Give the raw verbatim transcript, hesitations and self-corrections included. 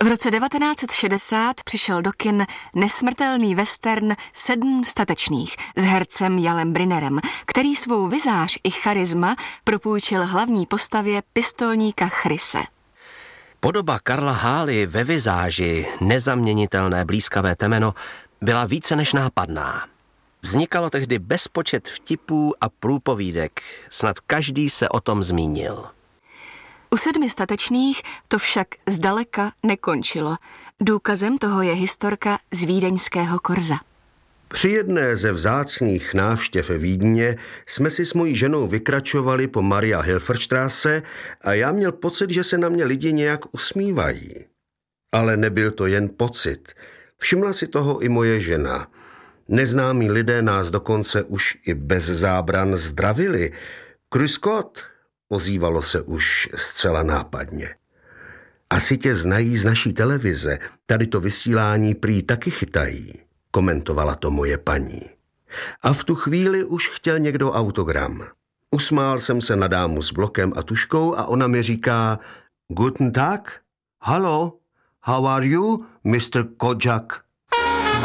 V roce devatenáct set šedesát přišel do kin nesmrtelný western Sedm statečných s hercem Jalem Brynerem, který svou vizáž i charisma propůjčil hlavní postavě pistolníka Chryse. Podoba Karla Hály ve vizáži, nezaměnitelné blýskavé temeno, byla více než nápadná. Vznikalo tehdy bezpočet vtipů a průpovídek, snad každý se o tom zmínil. U Sedmi statečných to však zdaleka nekončilo. Důkazem toho je historka z vídeňského Korza. Při jedné ze vzácných návštěv ve Vídně jsme si s mojí ženou vykračovali po Maria Hilferstrasse a já měl pocit, že se na mě lidi nějak usmívají. Ale nebyl to jen pocit. Všimla si toho i moje žena. Neznámí lidé nás dokonce už i bez zábran zdravili. Grüß Gott, ozývalo se už zcela nápadně. Asi tě znají z naší televize, tady to vysílání prý taky chytají, komentovala to moje paní. A v tu chvíli už chtěl někdo autogram. Usmál jsem se na dámu s blokem a tuškou a ona mi říká: Guten Tag, hallo, how are you, mister Kojak?